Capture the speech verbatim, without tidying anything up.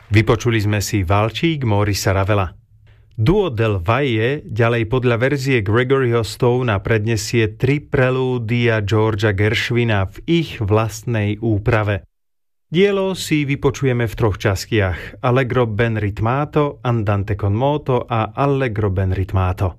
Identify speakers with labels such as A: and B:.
A: Vypočuli sme si Valčík Maurice Ravela. Duo del Valle ďalej podľa verzie Gregoryho Stonea prednesie tri prelúdia Georgea Gershwina v ich vlastnej úprave. Dielo si vypočujeme v troch častiach: Allegro ben ritmato, Andante con moto a Allegro ben ritmato.